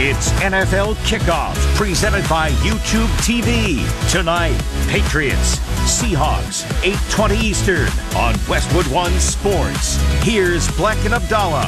It's NFL Kickoff, presented by YouTube TV. Tonight, Patriots, Seahawks, 8:20 Eastern on Westwood One Sports. Here's Black and Abdallah.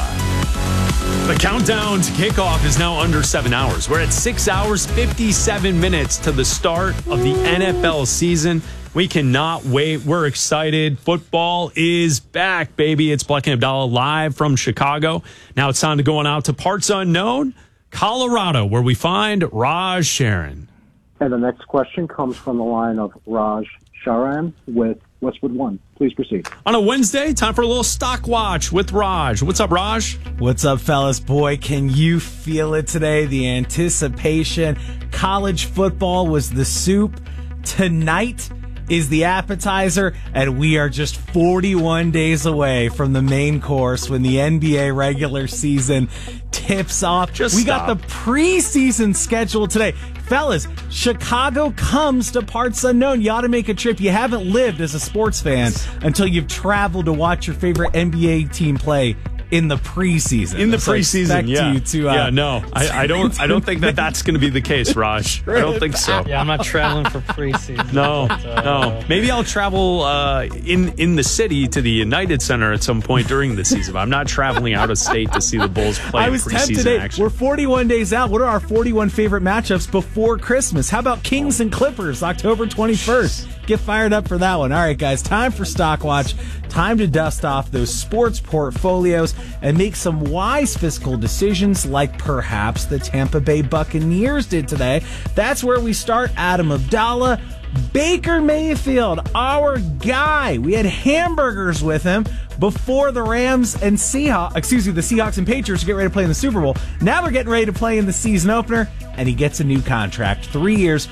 The countdown to kickoff is now under 7 hours. We're at 6 hours, 57 minutes to the start of the NFL season. We cannot wait. We're excited. Football is back, baby. It's Black and Abdallah live from Chicago. Now it's time to go on out to parts unknown, Colorado, where we find Raj Sharon. And the next question comes from the line of Raj Sharan with Westwood One. Please proceed. On a Wednesday, time for a little stock watch with Raj. What's up, Raj? What's up, fellas? Boy, can you feel it today? The anticipation. College football was the soup. Tonight is the appetizer, and we are just 41 days away from the main course when the NBA regular season tips off. We got the preseason schedule today. Fellas, Chicago comes to parts unknown. You ought to make a trip. You haven't lived as a sports fan until you've traveled to watch your favorite NBA team play in the preseason. In the preseason, yeah. I don't think that's going to be the case, Raj. I don't think so. Yeah, I'm not traveling for preseason. No. Maybe I'll travel in the city to the United Center at some point during the season. I'm not traveling out of state to see the Bulls play preseason action. We're 41 days out. What are our 41 favorite matchups before Christmas? How about Kings and Clippers, October 21st? Get fired up for that one. All right, guys, time for Stock Watch. Time to dust off those sports portfolios and make some wise fiscal decisions like perhaps the Tampa Bay Buccaneers did today. That's where we start. Adam Abdallah, Baker Mayfield, our guy. We had hamburgers with him before the Rams and the Seahawks and Patriots get ready to play in the Super Bowl. Now they're getting ready to play in the season opener, and he gets a new contract. 3 years,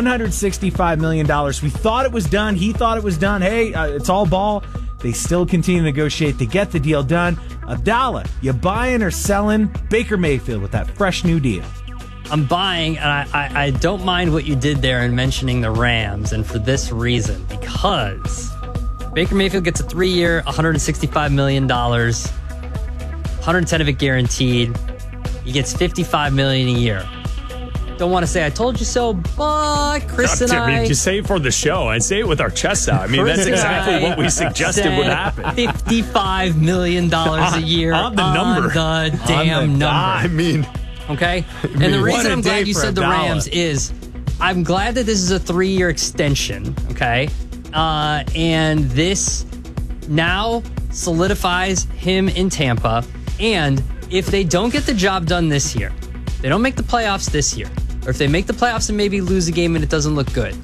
$165 million. We thought it was done. He thought it was done. Hey, it's all ball. They still continue to negotiate to get the deal done. Abdallah, you buying or selling Baker Mayfield with that fresh new deal? I'm buying, and I don't mind what you did there in mentioning the Rams, and for this reason, because Baker Mayfield gets a 3-year, $165 million, 110 of it guaranteed. He gets $55 million a year. Don't want to say I told you so, but Chris and I just say it for the show. I say it with our chests out. I mean, that's exactly what we suggested would happen. $55 million a year on the number. The damn number. I mean, okay? And the reason I'm glad you said the Rams is I'm glad that this is a 3-year extension, okay? And this now solidifies him in Tampa. And if they don't get the job done this year, they don't make the playoffs this year, or if they make the playoffs and maybe lose a game and it doesn't look good,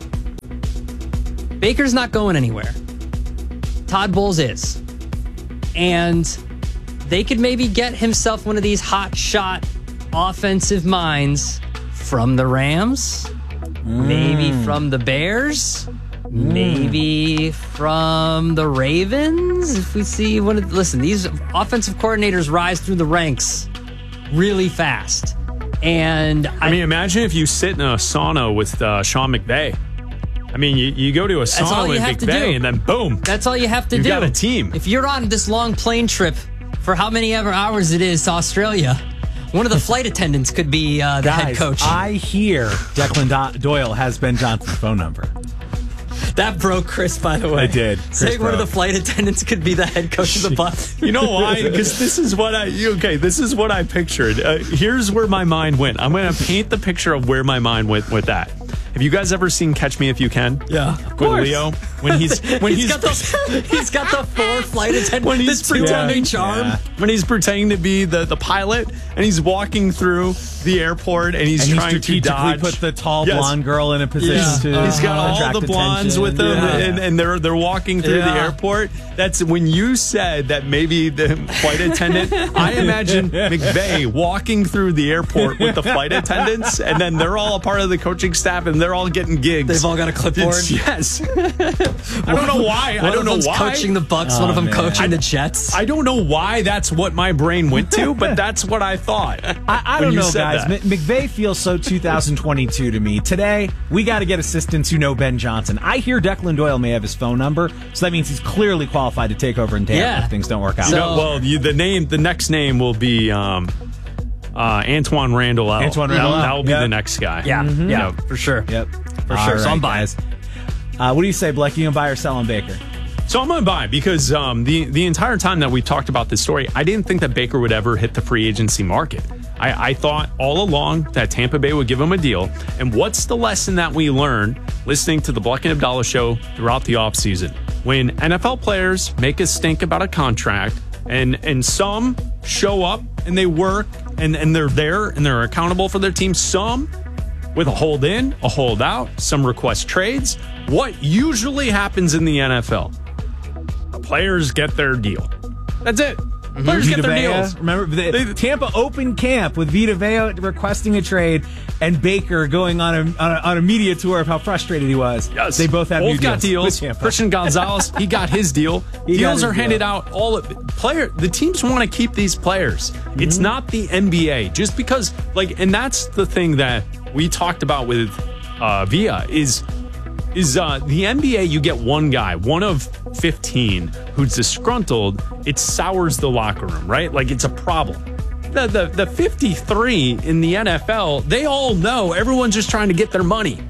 Baker's not going anywhere. Todd Bowles is. And they could maybe get himself one of these hot shot offensive minds from the Rams, maybe from the Bears, maybe from the Ravens. If we see listen, these offensive coordinators rise through the ranks really fast. And I mean, imagine if you sit in a sauna with Sean McVay. I mean, you go to a sauna with McVay and then boom. That's all you have to do. You've got a team. If you're on this long plane trip for how many ever hours it is to Australia, one of the flight attendants could be the head coach. I hear Declan Doyle has Ben Johnson's phone number. That broke Chris, by the way. I did. Saying one of the flight attendants could be the head coach of the Bucs. You know why? Because this is what I pictured. Here's where my mind went. I'm going to paint the picture of where my mind went with that. Have you guys ever seen Catch Me If You Can? Yeah, with Leo when he's got the 4 flight attendants. When he's pretending when he's pretending to be the pilot and he's walking through the airport and he's trying to dodge. Put the tall blonde girl in a position to. He's got all the blondes with him, and they're walking through the airport. That's when you said that maybe the flight attendant. I imagine McVay walking through the airport with the flight attendants, and then they're all a part of the coaching staff, and they're all getting gigs. They've all got a clipboard. Yes. I don't know why. One of them's coaching the Bucs. One of them coaching the Jets. I don't know why that's what my brain went to, but that's what I thought. I don't know, guys. McVay feels so 2022 to me. Today, we got to get assistants who know Ben Johnson. I hear Declan Doyle may have his phone number, so that means he's clearly qualified to take over in Tampa if things don't work out. The next name will be Antoine Randall. That will be the next guy. Yeah, for sure. Yep. For sure. So I'm buying. What do you say, Blake? You gonna buy or sell on Baker? So I'm going to buy because the entire time that we talked about this story, I didn't think that Baker would ever hit the free agency market. I thought all along that Tampa Bay would give him a deal. And what's the lesson that we learned listening to the Bleck and Abdallah show throughout the offseason? When NFL players make a stink about a contract and some show up and they work and they're there and they're accountable for their team, some with a hold in, a hold out, some request trades. What usually happens in the NFL? Players get their deal. That's it. Players get their deals. Remember, Tampa opened camp with Vita Vea requesting a trade and Baker going on a media tour of how frustrated he was. Yes. They both have got deals. Christian Gonzalez, he got his deal. Deals are handed out. The teams want to keep these players. It's not the NBA. Just because, and that's the thing that we talked about with Vea is the NBA, you get one guy, one of 15, who's disgruntled. It sours the locker room, right? It's a problem. The 53 in the NFL, they all know everyone's just trying to get their money.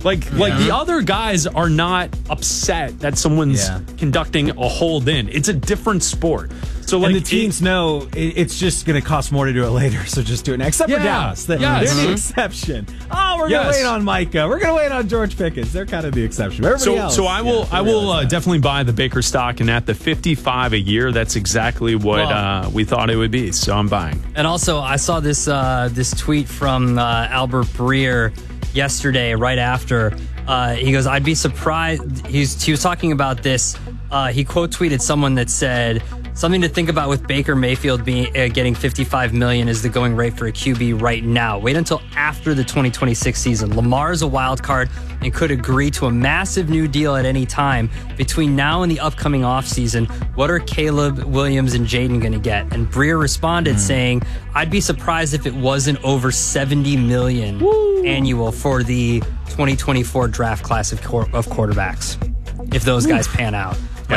The other guys are not upset that someone's conducting a hold in. It's a different sport. So and the teams know it's just going to cost more to do it later, so just do it now. Except for Dallas. They're the exception. Oh, we're going to wait on Micah. We're going to wait on George Pickens. They're kind of the exception. Everybody else. So I will definitely buy the Baker stock, and at the 55 a year, that's exactly what we thought it would be. So I'm buying. And also, I saw this tweet from Albert Breer yesterday, right after. He goes, I'd be surprised. He was talking about this. He quote tweeted someone that said, something to think about with Baker Mayfield getting $55 million is the going rate for a QB right now. Wait until after the 2026 season. Lamar is a wild card and could agree to a massive new deal at any time. Between now and the upcoming offseason, what are Caleb Williams and Jaden going to get? And Breer responded saying, I'd be surprised if it wasn't over $70 million annual for the 2024 draft class of quarterbacks, if those guys pan out.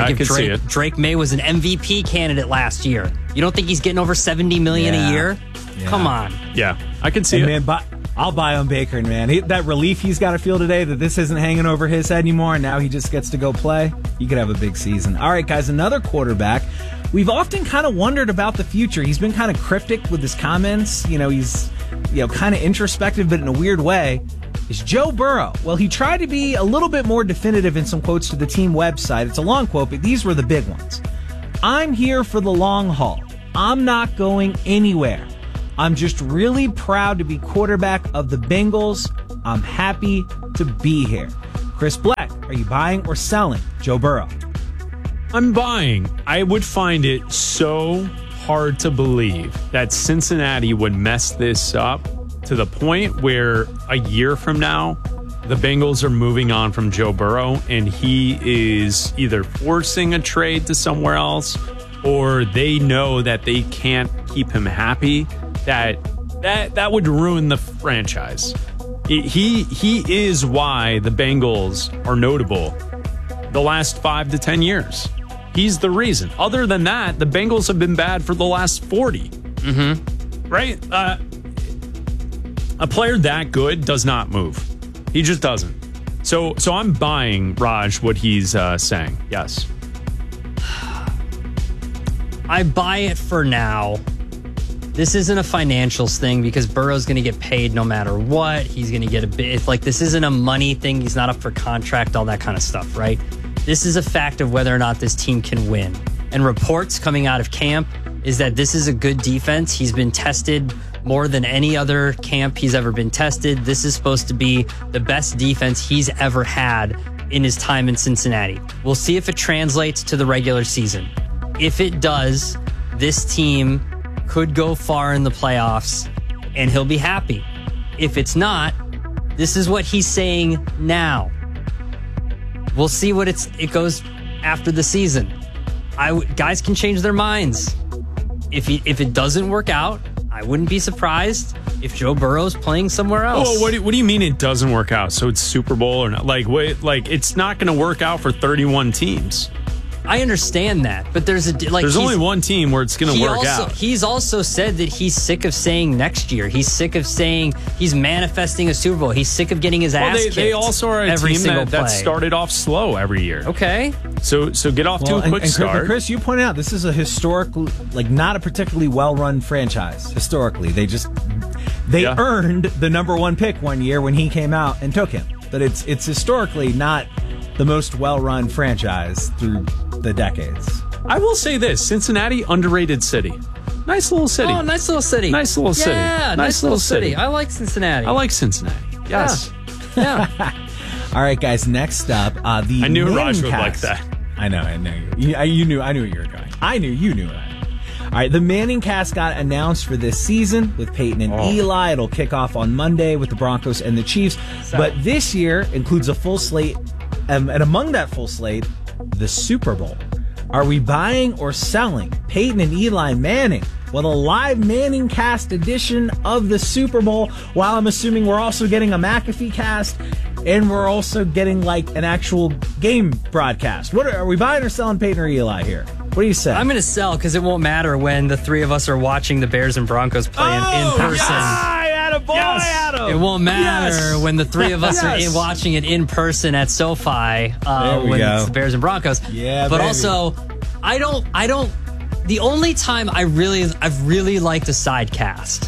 If Drake May was an MVP candidate last year, you don't think he's getting over $70 million a year? Yeah. Come on. Yeah, I can see it. Man, I'll buy on Baker, man. That relief he's got to feel today that this isn't hanging over his head anymore, and now he just gets to go play. He could have a big season. All right, guys, another quarterback. We've often kind of wondered about the future. He's been kind of cryptic with his comments. He's kind of introspective, but in a weird way. Is Joe Burrow. Well, he tried to be a little bit more definitive in some quotes to the team website. It's a long quote, but these were the big ones. I'm here for the long haul. I'm not going anywhere. I'm just really proud to be quarterback of the Bengals. I'm happy to be here. Chris Bleck, are you buying or selling Joe Burrow? I'm buying. I would find it so hard to believe that Cincinnati would mess this up to the point where a year from now, the Bengals are moving on from Joe Burrow and he is either forcing a trade to somewhere else or they know that they can't keep him happy. That would ruin the franchise. He is why the Bengals are notable the last 5 to 10 years. He's the reason. Other than that, the Bengals have been bad for the last 40. Right? A player that good does not move. He just doesn't. So I'm buying, Raj, what he's saying. Yes. I buy it for now. This isn't a financials thing because Burrow's going to get paid no matter what. He's going to get a bit. This isn't a money thing. He's not up for contract, all that kind of stuff, right? This is a fact of whether or not this team can win. And reports coming out of camp is that this is a good defense. He's been tested more than any other camp he's ever been tested. This is supposed to be the best defense he's ever had in his time in Cincinnati. We'll see if it translates to the regular season. If it does, this team could go far in the playoffs and he'll be happy. If it's not, this is what he's saying now. We'll see what it goes after the season. Guys can change their minds. If it doesn't work out, I wouldn't be surprised if Joe Burrow's playing somewhere else. Oh, what do you mean it doesn't work out? So it's Super Bowl or not? It's not going to work out for 31 teams. I understand that, but there's only one team where it's going to work out. He's also said that he's sick of saying next year. He's sick of saying he's manifesting a Super Bowl. He's sick of getting his ass kicked. They also are a team that started off slow every year. Okay. So get off to a quick start. Chris, you pointed out this is a historical, not a particularly well-run franchise. Historically, they earned the number one pick one year when he came out and took him. But it's historically not the most well-run franchise through the decades. I will say this: Cincinnati, underrated city. Nice little city. Oh, nice little city. Nice little city. Yeah, nice little city. I like Cincinnati. I like Cincinnati. Yes. Yeah. All right, guys. Next up, the I knew Manning Raj would cast. like that. I know you. I knew where you were going. I knew you knew it. All right, the Manning cast got announced for this season with Peyton and Eli. It'll kick off on Monday with the Broncos and the Chiefs. But this year includes a full slate, and among that full slate, the Super Bowl. Are we buying or selling Peyton and Eli Manning with a live Manning cast edition of the Super Bowl, while I'm assuming we're also getting a McAfee cast and we're also getting an actual game broadcast? Are we buying or selling Peyton or Eli here? What do you say? I'm going to sell because it won't matter when the three of us are watching the Bears and Broncos play in person. Adam. It won't matter when the three of us are watching it in person at SoFi when it's the Bears and Broncos. Yeah, but baby. also, I don't. The only time I've really liked a sidecast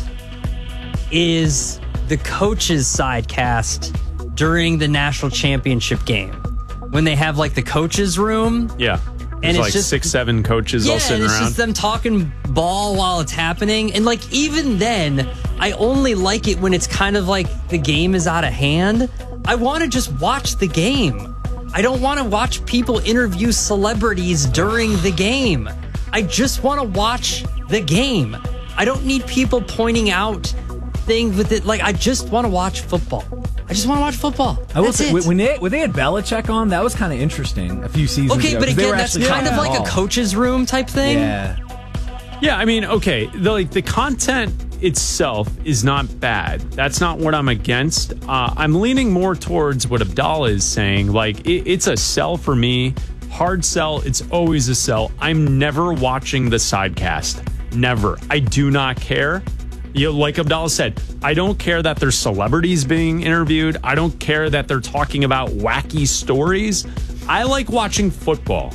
is the coaches' sidecast during the national championship game when they have the coaches' room. Yeah. And it's just 6-7 coaches all sitting and it's around. just them talking ball while it's happening. And even then, I only like it when it's kind of the game is out of hand. I want to just watch the game. I don't want to watch people interview celebrities during the game. I just want to watch the game. I don't need people pointing out things with it. I just want to watch football. I just want to watch football. I will say, when they had Belichick on, that was kind of interesting a few seasons ago. Okay, but again, that's kind of like a coach's room type thing. Yeah. Yeah, I mean, okay, the content itself is not bad. That's not what I'm against. I'm leaning more towards what Abdallah is saying. It's a sell for me. Hard sell. It's always a sell. I'm never watching the sidecast. Never. I do not care. Like Abdallah said, I don't care that there's celebrities being interviewed. I don't care that they're talking about wacky stories. I like watching football.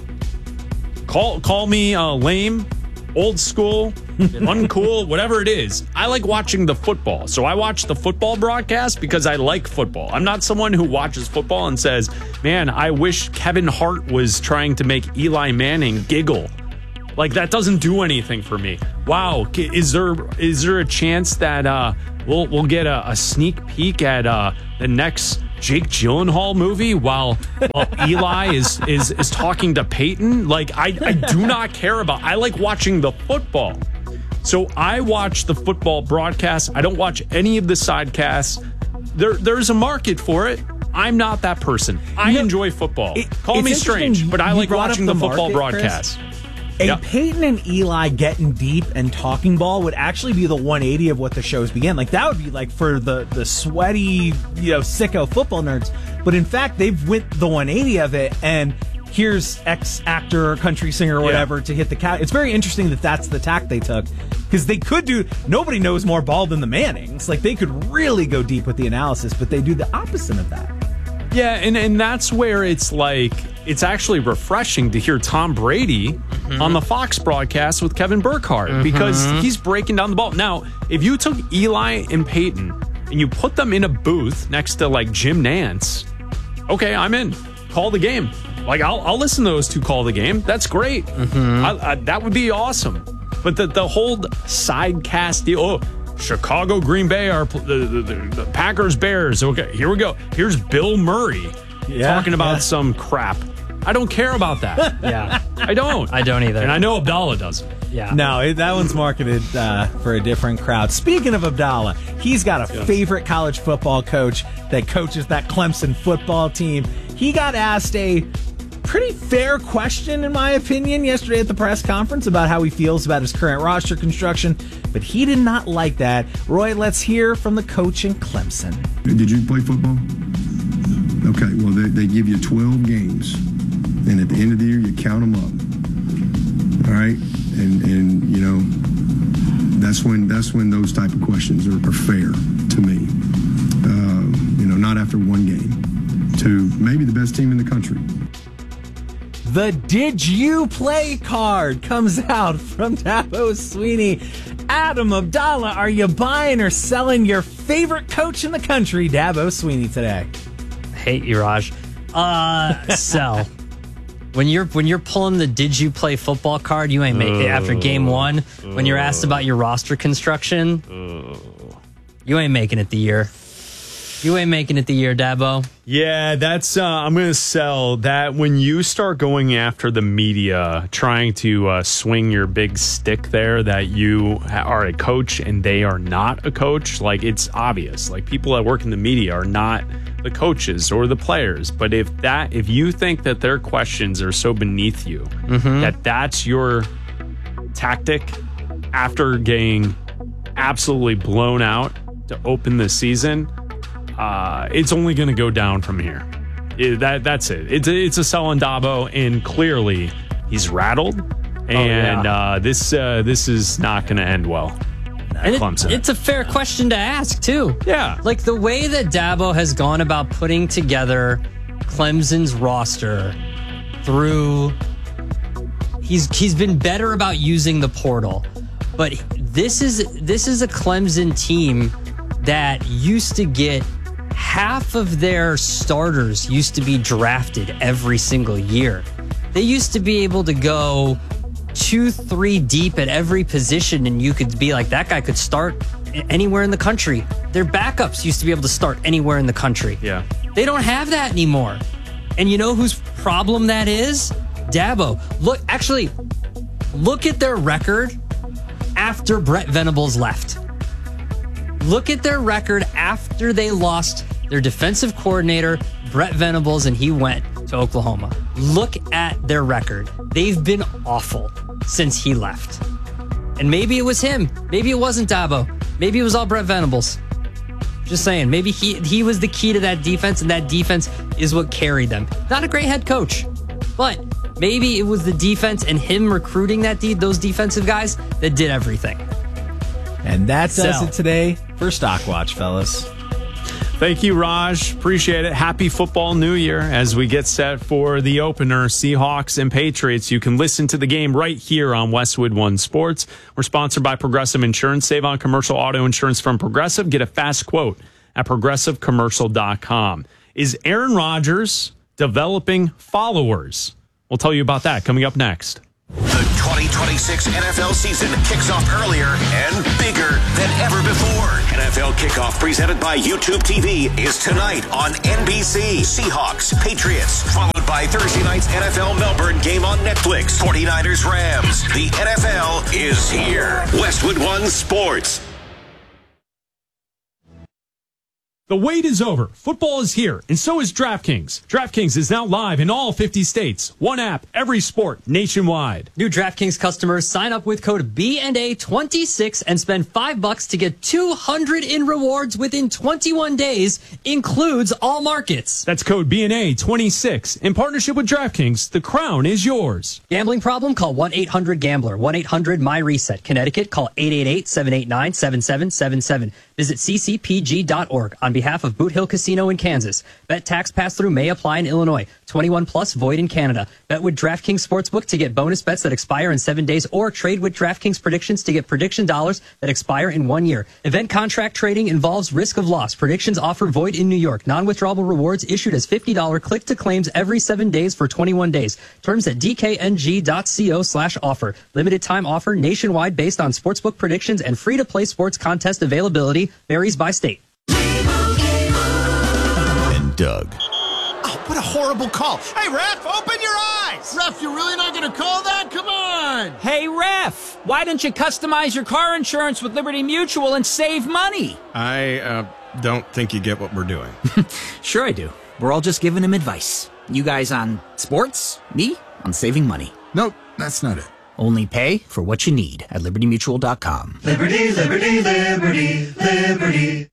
Call me lame, old school, uncool, whatever it is. I like watching the football. So I watch the football broadcast because I like football. I'm not someone who watches football and says, man, I wish Kevin Hart was trying to make Eli Manning giggle. That doesn't do anything for me. Wow, is there a chance that we'll get a sneak peek at the next Jake Gyllenhaal movie while Eli is talking to Peyton? I do not care about. I like watching the football, so I watch the football broadcast. I don't watch any of the sidecasts. There's a market for it. I'm not that person. I enjoy football. Call me strange, but I like watching the football broadcast. Peyton and Eli getting deep and talking ball would actually be the 180 of what the shows began. That would be for the sweaty, sicko football nerds. But in fact, they've went the 180 of it, and here's X actor or country singer or whatever to hit the couch. It's very interesting that that's the tack they took, because they could do. Nobody knows more ball than the Mannings. They could really go deep with the analysis, but they do the opposite of that. Yeah, and that's where it's it's actually refreshing to hear Tom Brady on the Fox broadcast with Kevin Burkhardt because he's breaking down the ball. Now, if you took Eli and Peyton and you put them in a booth next to Jim Nantz, okay, I'm in. Call the game. I'll listen to those two call the game. That's great. That would be awesome. But the whole sidecast deal. Chicago, Green Bay are the Packers, Bears. Okay, here we go. Here's Bill Murray talking about some crap. I don't care about that. Yeah. I don't. I don't either. And I know Abdallah doesn't. Yeah. No, that one's marketed for a different crowd. Speaking of Abdallah, he's got a favorite college football coach that coaches that Clemson football team. He got asked a pretty fair question, in my opinion, yesterday at the press conference about how he feels about his current roster construction, but he did not like that. Roy, let's hear from the coach in Clemson. Did you play football? Okay, well, they give you 12 games. And at the end of the year, you count them up. All right? And you know, that's when those type of questions are fair to me. You know, not after one game, to maybe the best team in the country. The Did You Play card comes out from Dabo Swinney. Adam Abdallah, are you buying or selling your favorite coach in the country, Dabo Swinney, today? Hate you, Raj. Sell. When you're pulling the Did You Play football card, you ain't make it after game one. When you're asked about your roster construction, you ain't making it the year. You ain't making it the year, Dabo. Yeah, that's I'm going to sell that. When you start going after the media, trying to swing your big stick there that you are a coach and they are not a coach, like, it's obvious. Like, people that work in the media are not the coaches or the players. But if you think that their questions are so beneath you, that's your tactic after getting absolutely blown out to open the season, it's only going to go down from here. That's it. It's a sell on Dabo, and clearly he's rattled, and this is not going to end well. And it's a fair question to ask, too. Yeah. Like, the way that Dabo has gone about putting together Clemson's roster through... He's been better about using the portal. But this is a Clemson team that used to get... half of their starters used to be drafted every single year. They used to be able to go 2-3 deep at every position, and you could be like, that guy could start anywhere in the country. Their backups used to be able to start anywhere in the country. Yeah. They don't have that anymore. And you know whose problem that is? Dabo. Look at their record after Brett Venables left. Look at their record after they lost their defensive coordinator, Brett Venables, and he went to Oklahoma. Look at their record. They've been awful since he left. And maybe it was him. Maybe it wasn't Dabo. Maybe it was all Brett Venables. Just saying. Maybe he was the key to that defense, and that defense is what carried them. Not a great head coach, but maybe it was the defense and him recruiting those defensive guys that did everything. And that does it today for Stockwatch, fellas. Thank you, Raj. Appreciate it. Happy football new year as we get set for the opener, Seahawks and Patriots. You can listen to the game right here on Westwood One Sports. We're sponsored by Progressive Insurance. Save on commercial auto insurance from Progressive. Get a fast quote at progressivecommercial.com. Is Aaron Rodgers developing followers? We'll tell you about that coming up next. The 2026 NFL season kicks off earlier and bigger than ever before. NFL Kickoff, presented by YouTube TV, is tonight on NBC. Seahawks, Patriots, followed by Thursday night's NFL Melbourne game on Netflix. 49ers, Rams. The NFL is here. Westwood One Sports. The wait is over. Football is here, and so is DraftKings. DraftKings is now live in all 50 states. One app, every sport, nationwide. New DraftKings customers sign up with code BNA26 and spend $5 to get $200 in rewards within 21 days. Includes all markets. That's code BNA26. In partnership with DraftKings, the crown is yours. Gambling problem? Call 1-800-GAMBLER. 1-800-MY-RESET. Connecticut, call 888-789-7777. Visit ccpg.org. On behalf of Boot Hill Casino in Kansas. Bet tax pass-through may apply in Illinois. 21 plus, void in Canada. Bet with DraftKings Sportsbook to get bonus bets that expire in 7 days, or trade with DraftKings Predictions to get prediction dollars that expire in 1 year. Event contract trading involves risk of loss. Predictions offer void in New York. Non-withdrawable rewards issued as $50 click-to-claims every 7 days for 21 days. Terms at dkng.co/offer. Limited time offer nationwide based on sportsbook predictions, and free-to-play sports contest availability varies by state. And Doug. Oh, what a horrible call. Hey, ref, open your eyes. Ref, you're really not going to call that? Come on. Hey, ref, why don't you customize your car insurance with Liberty Mutual and save money? I don't think you get what we're doing. Sure I do. We're all just giving him advice. You guys on sports, me on saving money. Nope, that's not it. Only pay for what you need at libertymutual.com. Liberty, liberty, liberty, liberty.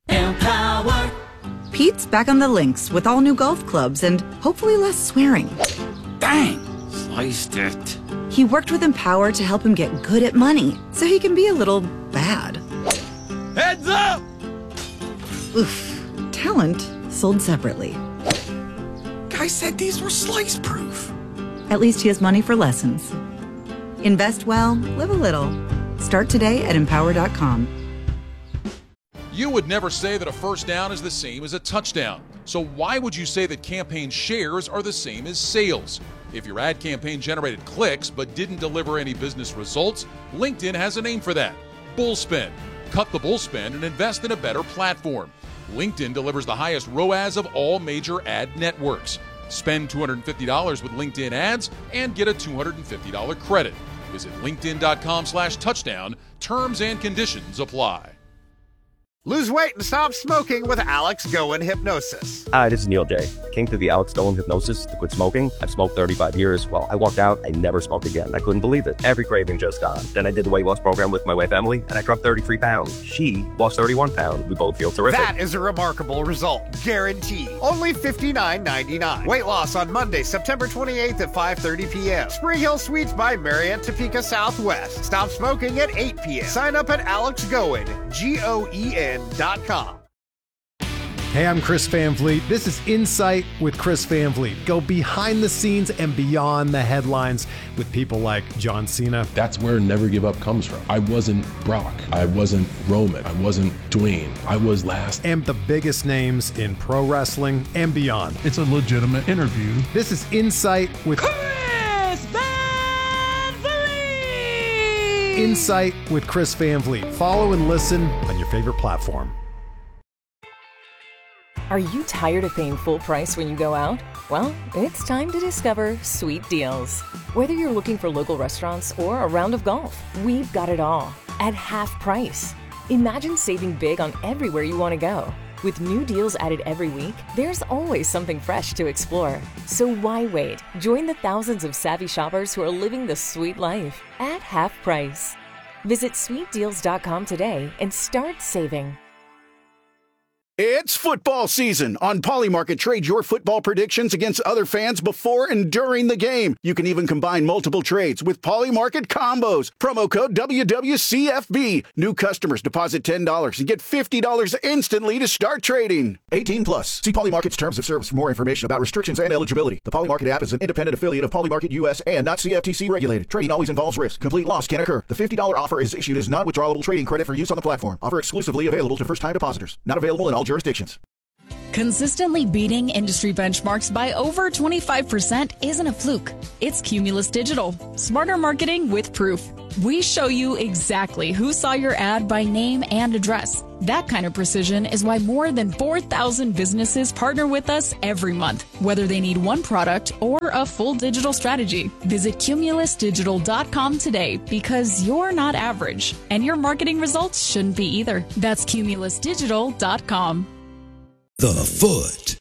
Empower. Pete's back on the links with all new golf clubs and hopefully less swearing. Dang! Sliced it. He worked with Empower to help him get good at money, so he can be a little bad. Heads up! Oof. Talent sold separately. Guy said these were slice-proof. At least he has money for lessons. Invest well, live a little. Start today at Empower.com. You would never say that a first down is the same as a touchdown. So why would you say that campaign shares are the same as sales? If your ad campaign generated clicks but didn't deliver any business results, LinkedIn has a name for that: bull spend. Cut the bull spend and invest in a better platform. LinkedIn delivers the highest ROAS of all major ad networks. Spend $250 with LinkedIn ads and get a $250 credit. Visit linkedin.com/touchdown. Terms and conditions apply. Lose weight and stop smoking with Alex Goen Hypnosis. Hi, this is Neil J. I came through the Alex Goen Hypnosis to quit smoking. I've smoked 35 years. Well, I walked out, I never smoked again. I couldn't believe it. Every craving just gone. Then I did the weight loss program with my wife, Emily, and I dropped 33 pounds. She lost 31 pounds. We both feel terrific. That is a remarkable result. Guaranteed. Only $59.99. Weight loss on Monday, September 28th at 5:30 p.m. Spring Hill Suites by Marriott, Topeka Southwest. Stop smoking at 8 p.m. Sign up at AlexGoen, GOEN.com. Hey, I'm Chris Van Vliet. This is Insight with Chris Van Vliet. Go behind the scenes and beyond the headlines with people like John Cena. That's where Never Give Up comes from. I wasn't Brock. I wasn't Roman. I wasn't Dwayne. I was last. And the biggest names in pro wrestling and beyond. It's a legitimate interview. This is Insight with Chris Van Vliet! Insight with Chris Van Vliet. Follow and listen on your favorite platform. Are you tired of paying full price when you go out? Well, it's time to discover Sweet Deals. Whether you're looking for local restaurants or a round of golf, we've got it all at half price. Imagine saving big on everywhere you want to go. With new deals added every week, there's always something fresh to explore. So why wait? Join the thousands of savvy shoppers who are living the sweet life at half price. Visit sweetdeals.com today and start saving. It's football season. On Polymarket, trade your football predictions against other fans before and during the game. You can even combine multiple trades with Polymarket combos. Promo code WWCFB. New customers deposit $10 and get $50 instantly to start trading. 18 plus. See Polymarket's terms of service for more information about restrictions and eligibility. The Polymarket app is an independent affiliate of Polymarket US and not CFTC regulated. Trading always involves risk. Complete loss can occur. The $50 offer is issued as non-withdrawable trading credit for use on the platform. Offer exclusively available to first-time depositors. Not available in all jurisdictions. Consistently beating industry benchmarks by over 25% isn't a fluke. It's Cumulus Digital. Smarter marketing with proof. We show you exactly who saw your ad by name and address. That kind of precision is why more than 4,000 businesses partner with us every month, whether they need one product or a full digital strategy. Visit cumulusdigital.com today because you're not average, and your marketing results shouldn't be either. That's cumulusdigital.com. The Foot.